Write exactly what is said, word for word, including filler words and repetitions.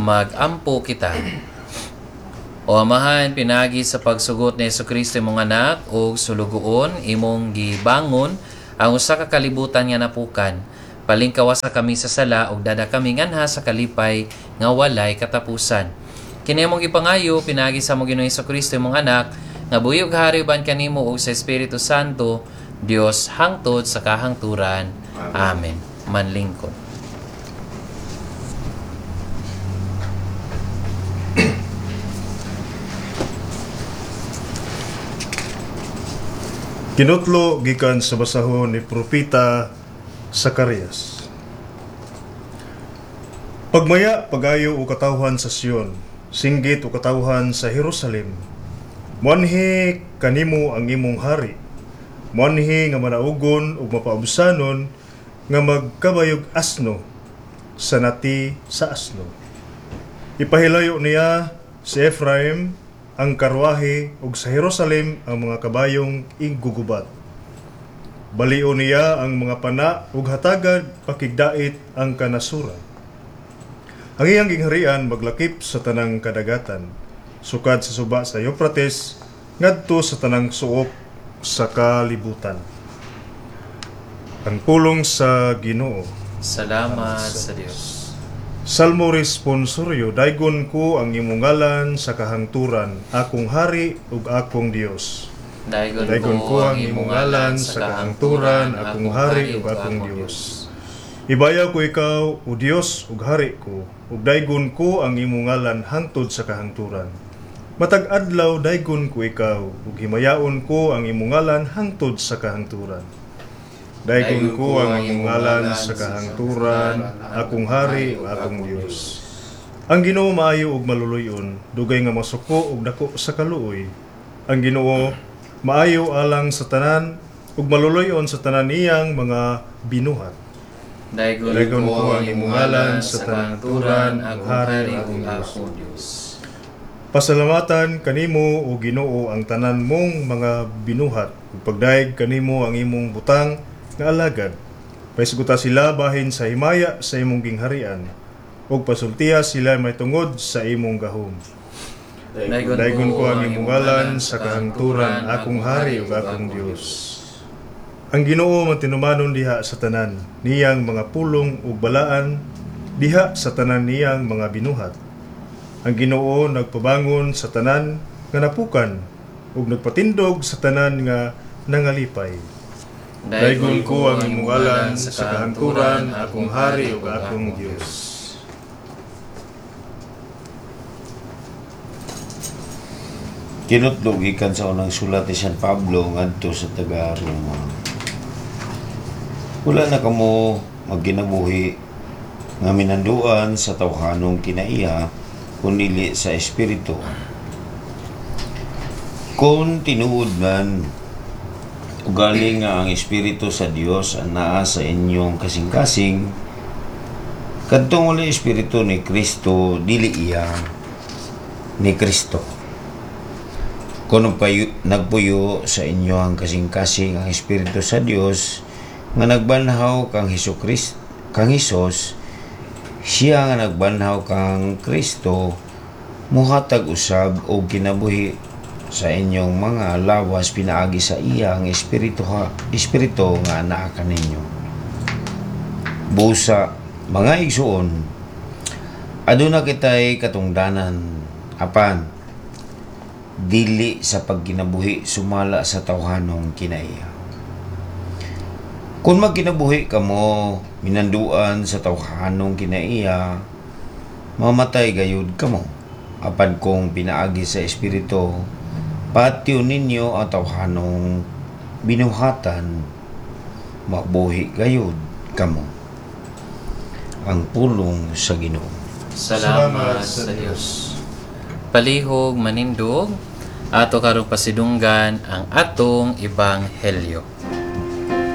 magampo kita. O Amahan, pinagi sa pagsugot ni Jesucristo imong anak o sulugoon imong gibangon ang usa ka kalibutan nga napukan. Palingkawas sa kami sa sala ug dada kami nganha sa kalipay nga walay katapusan. Kini imong gipangayo pinagi sa among Ginoong Jesucristo imong anak nga buhi ug hari uban kanimo ug sa Espiritu Santo, Dios hangtod sa kahangturan. Amen. Manlingkod. Kinutlo gikan sa basahon ni Propeta Zacarias. Pagmaya pagayo o katawhan sa Sion, singgit o katawhan sa Jerusalem. Muanhi kanimo ang imong hari. Muanhi nga manaugon ug mapaubsanon nga magkabayog asno sa nati sa asno. Ipahilayo niya si Ephraim ang karwahe ug sa Jerusalem ang mga kabayong igugubat. Balion niya ang mga pana ug hatagad pakigdait ang kanasuran. Ang iyang gingharian maglakip sa tanang kadagatan, sukad sa suba sa Euphrates ngadto sa tanang suop sa kalibutan. Ang pulong sa Ginoo. Salamat sa Dios. Salmo responsoryo, daygon ko ang imong ngalan sa kahangturan, akong hari ug akong Dios. Daygon, Daygon ko ang imong ngalan sa kahangturan, akong hari ug akong Dios. Ibayaw ko ikaw, o Dios ug hari ko, ug daygon ko ang imong ngalan hangtod sa kahangturan. Matag adlaw daygon ko ikaw, ug himayaon ko ang imong ngalan hangtod sa kahangturan. Daygon ko ang imong ngalan sa kahangturan, akong hari ug akong Dios. Ang Ginoo maayo ug maluluyon, dugay nga masuko ug dako sa kaluoy. Ang Ginoo maayo alang sa tanan ug maluluyon sa tanan niyang mga binuhat. Daygon ko ang imong ngalan sa kahangturan, akong hari ug akong Dios. Pasalamatan kanimo o Ginoo ang tanan mong mga binuhat, ug pagdaig kanimo ang imong butang nga alagad. Paisguta sila bahin sa himaya sa imong gingharian, ug pasultiya sila may tungod sa imong gahom. Daygon ko ang imong ngalan sa kahangturan, akong hari ug akong Dios. Ang Ginoo matinumanon diha sa tanan niyang mga pulong ug balaan, diha sa tanan niyang mga binuhat. Ang Ginoo nagpabangon sa tanan nga napukan ug nagpatindog sa tanan nga nangalipay. Daygon ko ang imong ngalan sa kahangturan, akong hari ug akong Dios. Kinutlog ikan sa unang sulat ni San Pablo ngadto sa taga-Roma. Wala na kamo magkinabuhi nga minanduan sa tawhanong kinaiya kunili sa Espiritu. Kung tinuod man ugali nga ang Espiritu sa Dios ang naa sa inyong kasing-kasing, kadtong wala Espiritu ni Kristo, dili iya ni Kristo. Kung nagpuyo sa inyo ang kasing-kasing ang Espiritu sa Dios, nga nagbanhaw kang Hesukristo, kang Hesus, siya nga nagbanhaw kang Kristo, muhatag usab o kinabuhi sa inyong mga lawas pinaagi sa iya ang espiritu ha, espiritu nga naa kaninyo. Busa mga igsuon, aduna kitay katungdanan apan dili sa pagkinabuhi sumala sa tawhanong kinaiya. Kung magkinabuhi kamo minanduan sa tawhanong kinaiya, mamatay gayud kamo. Apan kung pinaagi sa espiritu, patio ninyo ang tawhanong binuhatan, mabuhi gayud kamo. Ang pulong sa Ginoo. Salamat sa Dios. Palihog manindog, ato karong pasidunggan ang atong ebanghelyo.